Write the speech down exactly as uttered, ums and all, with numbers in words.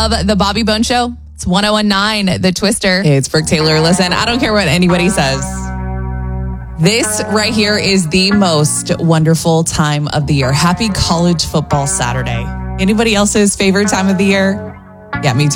of the Bobby Bone Show. It's one oh one nine, The Twister. It's Brooke Taylor. Listen, I don't care what anybody says. This right here is the most wonderful time of the year. Happy College Football Saturday. Anybody else's favorite time of the year? Yeah, me too.